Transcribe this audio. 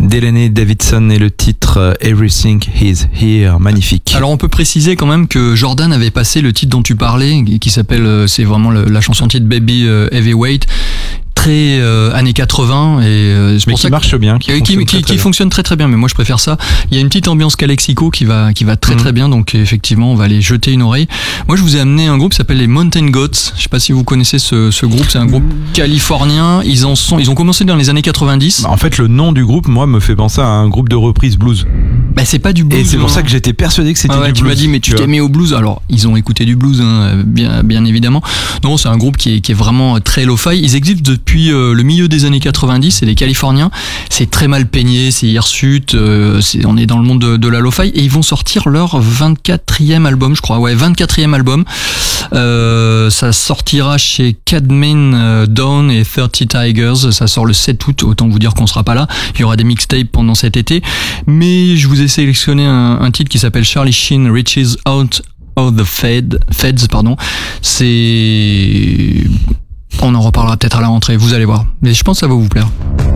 Delaney Davidson et le titre Everything Is Here, magnifique. Alors on peut préciser quand même que Jordan avait passé le titre dont tu parlais, qui s'appelle, c'est vraiment la chanson titre Baby Heavyweight, très années 80 et c'est mais pour qui ça marche bien, qui fonctionne très très bien. Mais moi je préfère ça. Il y a une petite ambiance Calexico qui va très très bien. Donc effectivement on va aller jeter une oreille. Moi je vous ai amené un groupe qui s'appelle les Mountain Goats. Je sais pas si vous connaissez ce groupe. C'est un groupe californien. Ils ont commencé dans les années 90. En fait le nom du groupe moi me fait penser à un groupe de reprise blues. Bah c'est pas du blues. Et c'est pour ça que j'étais persuadé que c'était du blues. Tu m'as dit mais tu t'es mis au blues. Alors ils ont écouté du blues bien évidemment. Non c'est un groupe qui est vraiment très lo-fi. Ils existent depuis le milieu des années 90, c'est des Californiens, c'est très mal peigné, c'est hirsute, on est dans le monde de la lo-fi et ils vont sortir leur 24e album, je crois, 24e album. Ça sortira chez Cadman Dawn et 30 Tigers, ça sort le 7 août, autant vous dire qu'on sera pas là, il y aura des mixtapes pendant cet été, mais je vous ai sélectionné un titre qui s'appelle Charlie Sheen Reaches Out of the Feds, c'est... On en reparlera peut-être à la rentrée, vous allez voir. Mais je pense que ça va vous plaire.